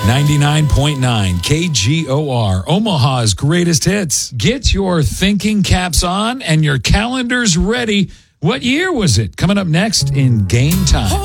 99.9 KGOR, Omaha's greatest hits. Get your thinking caps on and your calendars ready. What year was it? Coming up next in Game Time.